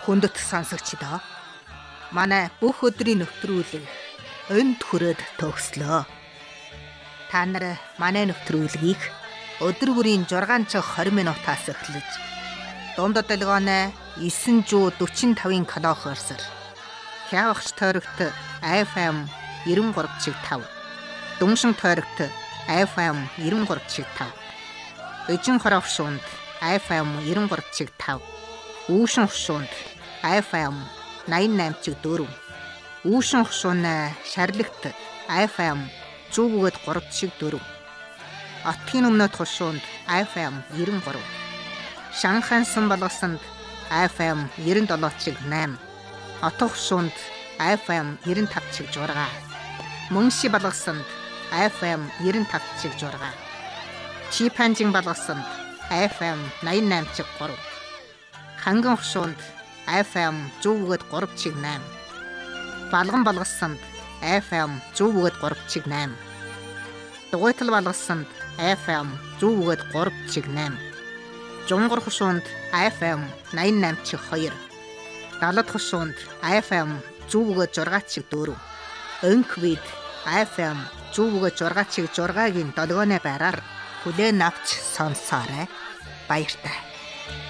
Хүндэт сонсогчдоо манай бүх өдрийн нэвтрүүлэг энд хүрээд төгслөө. Та нар манай нэвтрүүлгийг өдөр бүрийн 6 цаг 20 минутаас эхлэж дунд долгионы 945 кHz хявагч тойрогт FM 93.5, дүншин тойрогт FM 93.5, эжин хоровшуунд FM 93.5, үүшин хушуунд FM 88.4, үүшин хушууны шарлагт FM 100.3.4, Отгийн өмнөд хушуунд FM 93, Шанхайсан болгосонд FM 97.8, Отго хушуунд FM 95.6, Мөнши болгосонд FM 95.6, Чипанжин болгосонд FM 88.3, Ханган хушуунд FM 100.3.8, Балган болгосонд FM 100.3.8, Дугуйтал болгосонд FM 100.3.8, Жунгар хушуунд FM 88.2, Далад хушуунд FM 100.6.4, Өнквид FM 100.6.6-гийн долгионы байраар хүлээн авч сонсоорой. Баяртай.